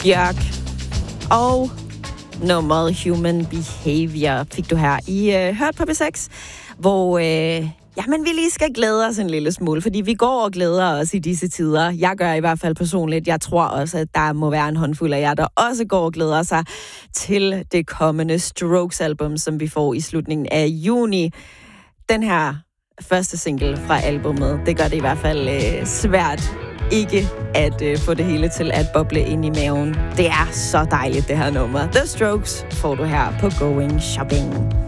Bjørk og nummeret Human Behavior fik du her i Hørt på B6, hvor vi lige skal glæde os en lille smule, fordi vi går og glæder os i disse tider. Jeg gør i hvert fald personligt. Jeg tror også, at der må være en håndfuld af jer, der også går og glæder sig til det kommende Strokes-album, som vi får i slutningen af juni. Den her første single fra albumet, det gør det i hvert fald svært ikke at få det hele til at boble ind i maven. Det er så dejligt, det her nummer. The Strokes får du her på Going Shopping.